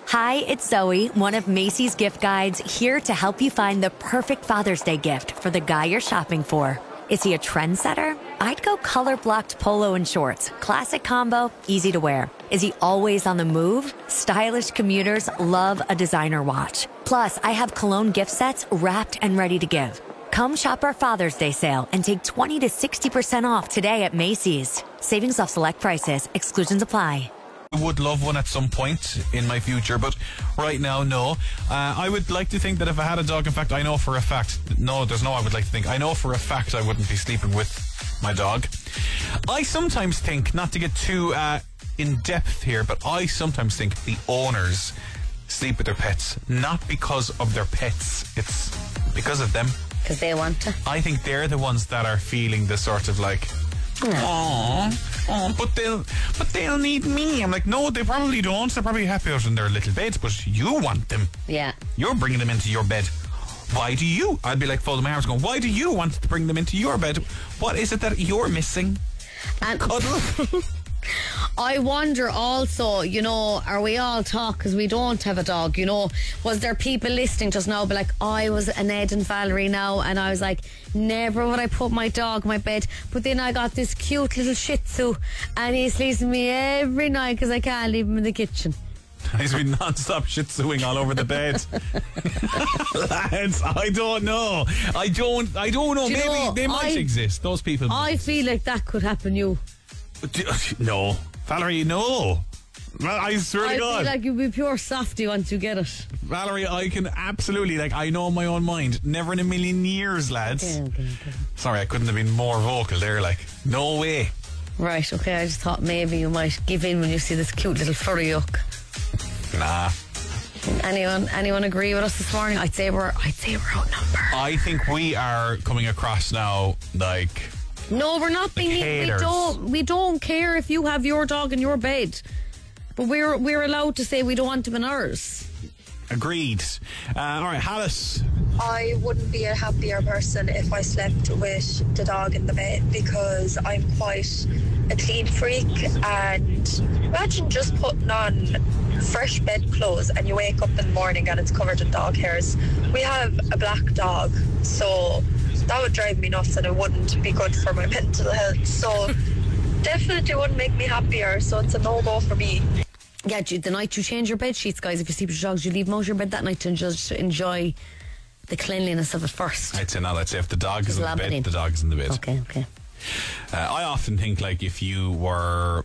Hi, it's Zoe, one of Macy's gift guides, here to help you find the perfect Father's Day gift for the guy you're shopping for. Is he a trendsetter? I'd go color-blocked polo and shorts. Classic combo, easy to wear. Is he always on the move? Stylish commuters love a designer watch. Plus, I have cologne gift sets wrapped and ready to give. Come shop our Father's Day sale and take 20 to 60% off today at Macy's. Savings off select prices. Exclusions apply. I would love one at some point in my future, but right now, no. I would like to think that if I had a dog, in fact, I know for a fact, no, there's no I would like to think, I know for a fact I wouldn't be sleeping with my dog. I sometimes think, not to get too in depth here, but I sometimes think the owners sleep with their pets, not because of their pets, it's because of them. Because they want to. I think they're the ones that are feeling the sort of like, but they'll need me. I'm like, no, they probably don't. They're probably happy out in their little beds, but you want them. Yeah. You're bringing them into your bed. Why do you? I'd be like folding my arms going, why do you want to bring them into your bed? What is it that you're missing? And Cuddle. I wonder also, are we all talk because we don't have a dog, was there people listening just now be like, I was an Ed and Valerie now, and I was like, never would I put my dog in my bed, but then I got this cute little Shih Tzu and he sleeps with me every night because I can't leave him in the kitchen. He's been non-stop Shih Tzuing all over the bed. Lads, I don't know. I don't know. Maybe they might exist. Those people. I feel like that could happen. No, Valerie, no. I swear to God. I feel like you'd be pure softy once you get it. Valerie, I can absolutely, I know my own mind. Never in a million years, lads. Okay. Sorry, I couldn't have been more vocal there. No way. Right, okay. I just thought maybe you might give in when you see this cute little furry yuck. Nah. Anyone agree with us this morning? I'd say we're outnumbered. I think we are coming across now No, we're not being. We don't care if you have your dog in your bed, but we're allowed to say we don't want him in ours. Agreed. All right, Alice. I wouldn't be a happier person if I slept with the dog in the bed, because I'm quite a clean freak, and imagine just putting on fresh bed clothes and you wake up in the morning and it's covered in dog hairs. We have a black dog, so that would drive me nuts and it wouldn't be good for my mental health. So definitely wouldn't make me happier, so it's a no-go for me. Yeah, the night you change your bed sheets, guys, if you sleep with your dogs, you leave them out of your bed that night and just enjoy the cleanliness of it first. I'd say not. I'd say if the dog is in the bed, the dog is in the bed. Okay. I often think if you were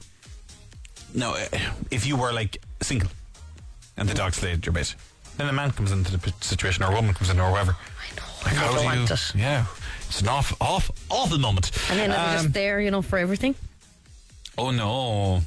single and the dog stayed at your bed, then a man comes into the situation, or a woman comes in, or whoever. I know. How I don't want do you? it. Yeah, it's an awful moment. And then I'm just there, for everything. Oh no.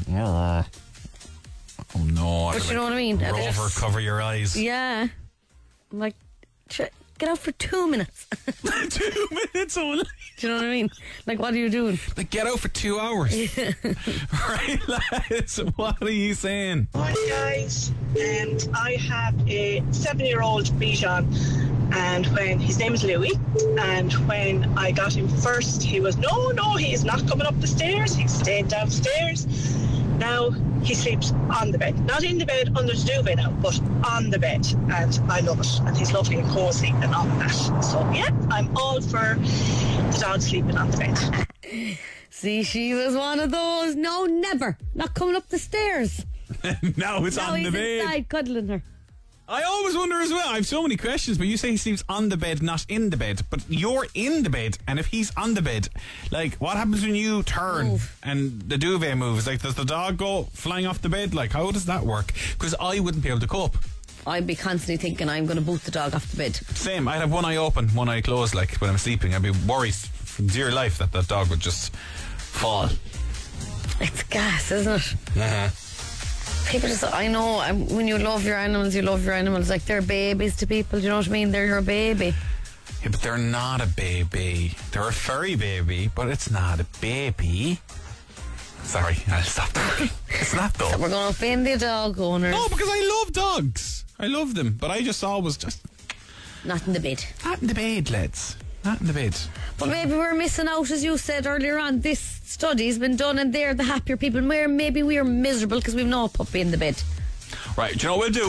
Oh no. But you know what I mean? Rover, cover your eyes. Yeah. I'm like, get out for 2 minutes. 2 minutes only. Do you know what I mean? What are you doing? Get out for 2 hours. Right, lads? What are you saying? Hi guys, I have a 7-year-old Bichon, and when his name is Louis, and when I got him first, he was no, he is not coming up the stairs, he's staying downstairs. Now he sleeps on the bed, not in the bed under the duvet now, but on the bed, and I love it, and he's lovely and cozy and all that. So yeah, I'm all for the dog sleeping on the bed. See, she was one of those. No, never, not coming up the stairs. Now it's on the bed. He's inside cuddling her. I always wonder as well. I have so many questions, but you say he sleeps on the bed, not in the bed. But you're in the bed, and if he's on the bed, what happens when you turn and the duvet moves? Does the dog go flying off the bed? How does that work? Because I wouldn't be able to cope. I'd be constantly thinking I'm going to boot the dog off the bed. Same. I'd have one eye open, one eye closed, when I'm sleeping. I'd be worried for dear life that dog would just fall. It's gas, isn't it? Uh-huh. People just, I know, when you love your animals, they're babies to people, do you know what I mean? They're your baby. Yeah, but they're not a baby. They're a furry baby, but it's not a baby. Sorry, I'll stop talking. It's not though. So we're going to offend the dog owners. No, because I love dogs. I love them, but I just always not in the bed. Not in the bed, lads. Not in the bed. But maybe we're missing out, as you said earlier on. This study's been done and they're the happier people. Maybe we're miserable because we've no puppy in the bed. Right, do you know what we'll do?